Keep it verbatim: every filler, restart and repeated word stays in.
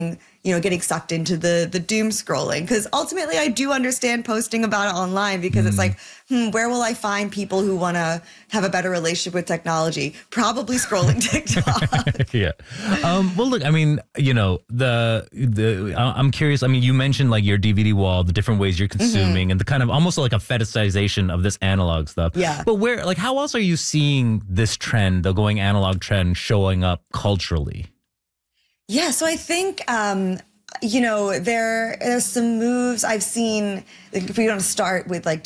you know, getting sucked into the the doom scrolling. Because ultimately, I do understand posting about it online because mm. it's like, hmm, where will I find people who want to have a better relationship with technology? Probably scrolling TikTok. yeah. Um, well, look, I mean, you know, the the I'm curious. I mean, you mentioned like your D V D wall, the different ways you're consuming, mm-hmm. and the kind of almost like a fetishization of this analog stuff. Yeah. But where, like, how else are you seeing this trend, the going analog trend, showing up culturally? Yeah, so I think, um, you know, there there's some moves I've seen, like, if we want to start with like